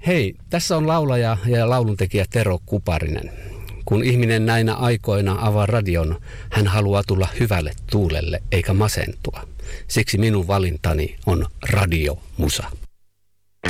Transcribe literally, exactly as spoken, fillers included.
Hei, tässä on laulaja ja lauluntekijä Tero Kuparinen. Kun ihminen näinä aikoina avaa radion, hän haluaa tulla hyvälle tuulelle eikä masentua. Siksi minun valintani on radiomusa.